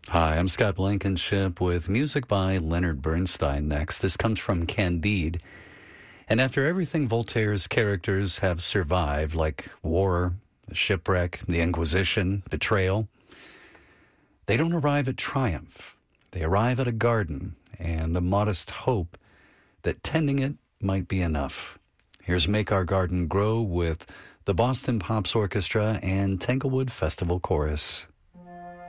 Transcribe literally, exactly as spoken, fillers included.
Hi, I'm Scott Blankenship with music by Leonard Bernstein next. This comes from Candide. And after everything Voltaire's characters have survived, like war, the shipwreck, the Inquisition, betrayal, they don't arrive at triumph. They arrive at a garden and the modest hope that tending it might be enough. Here's Make Our Garden Grow with the Boston Pops Orchestra and Tanglewood Festival Chorus.